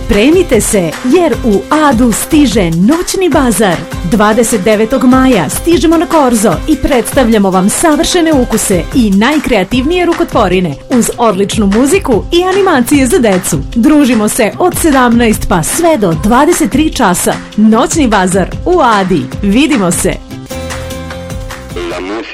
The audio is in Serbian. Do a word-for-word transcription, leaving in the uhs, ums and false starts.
Pripremite se jer u Adu stiže noćni bazar. dvadeset devetog maja stižemo na Korzo i predstavljamo vam savršene ukuse i najkreativnije rukotvorine uz odličnu muziku i animacije za decu. Družimo se od sedamnaest pa sve do dvadeset tri časa. Noćni bazar u Adi. Vidimo se! La música